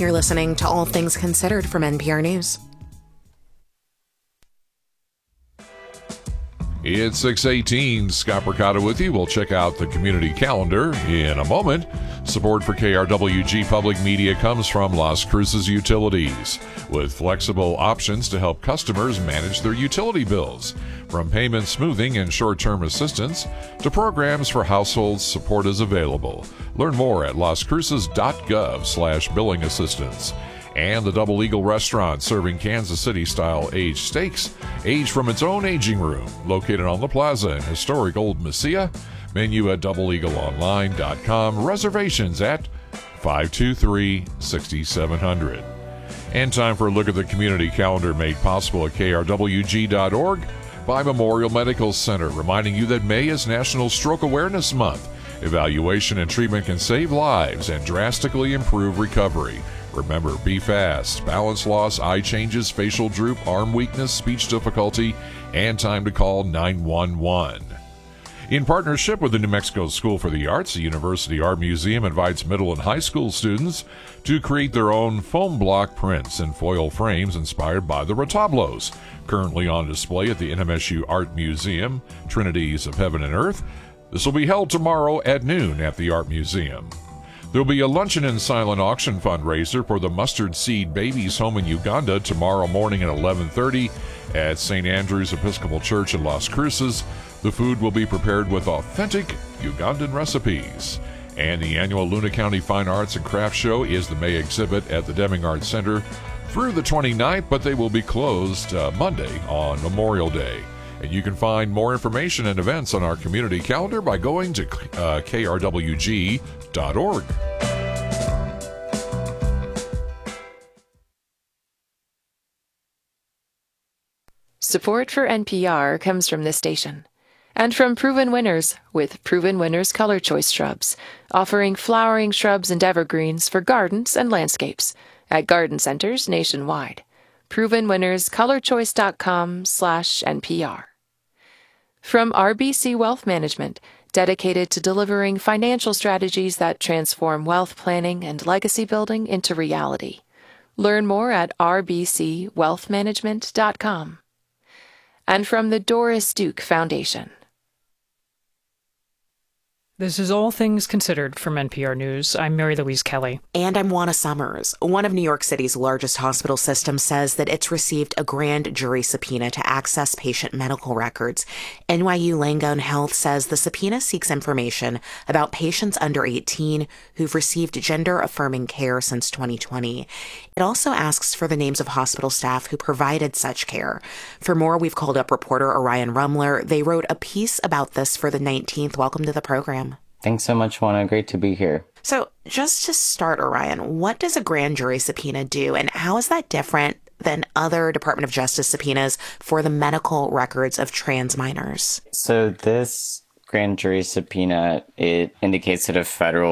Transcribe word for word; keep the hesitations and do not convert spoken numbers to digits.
You're listening to All Things Considered from N P R News. It's six eighteen. Scott Mercado with you. We'll check out the community calendar in a moment. Support for K R W G Public Media comes from Las Cruces Utilities, with flexible options to help customers manage their utility bills. From payment smoothing and short-term assistance to programs for households, support is available. Learn more at lascruces.gov slash billing assistance. And the Double Eagle Restaurant, serving Kansas City-style aged steaks, aged from its own aging room, located on the plaza in historic Old Mesilla. Menu at double eagle online dot com. Reservations at five two three, six seven zero zero. And time for a look at the community calendar made possible at K R W G dot org by Memorial Medical Center, reminding you that May is National Stroke Awareness Month. Evaluation and treatment can save lives and drastically improve recovery. Remember, be fast. Balance loss, eye changes, facial droop, arm weakness, speech difficulty, and time to call nine one one. In partnership with the New Mexico School for the Arts, the University Art Museum invites middle and high school students to create their own foam block prints and foil frames inspired by the Retablos, currently on display at the N M S U Art Museum, Trinities of Heaven and Earth. This will be held tomorrow at noon at the Art Museum. There will be a luncheon and silent auction fundraiser for the Mustard Seed Babies Home in Uganda tomorrow morning at eleven thirty at Saint Andrew's Episcopal Church in Las Cruces. The food will be prepared with authentic Ugandan recipes. And the annual Luna County Fine Arts and Crafts Show is the May exhibit at the Deming Arts Center through the twenty-ninth, but they will be closed uh, Monday on Memorial Day. And you can find more information and events on our community calendar by going to uh, K R W G dot org. Support for N P R comes from this station and from Proven Winners with Proven Winners Color Choice Shrubs, offering flowering shrubs and evergreens for gardens and landscapes at garden centers nationwide. Proven Winners Color Choice dot com slash N P R. From R B C Wealth Management, dedicated to delivering financial strategies that transform wealth planning and legacy building into reality. Learn more at r b c wealth management dot com. And from the Doris Duke Foundation. This is All Things Considered from N P R News. I'm Mary Louise Kelly. And I'm Juana Summers. One of New York City's largest hospital systems says that it's received a grand jury subpoena to access patient medical records. N Y U Langone Health says the subpoena seeks information about patients under eighteen who've received gender-affirming care since twenty twenty. It also asks for the names of hospital staff who provided such care. For more, we've called up reporter Orion Rumler. They wrote a piece about this for the nineteenth. Welcome to the program. Thanks so much, Juana. Great to be here. So just to start, Orion, what does a grand jury subpoena do, and how is that different than other Department of Justice subpoenas for the medical records of trans minors? So this grand jury subpoena, it indicates that a federal